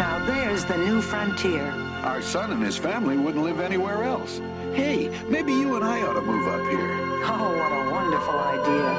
Now there's the new frontier. Our son and his family wouldn't live anywhere else. Hey, maybe you and I ought to move up here. Oh, what a wonderful idea.